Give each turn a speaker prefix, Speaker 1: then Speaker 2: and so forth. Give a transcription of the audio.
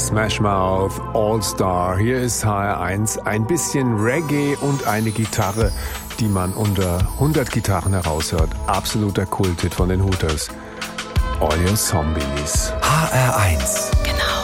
Speaker 1: Smash Mouth, All Star. Hier ist HR1, ein bisschen Reggae und eine Gitarre, die man unter 100 Gitarren heraushört. Absoluter Kulthit von den Hooters. All Your Zombies.
Speaker 2: HR1.
Speaker 3: Genau.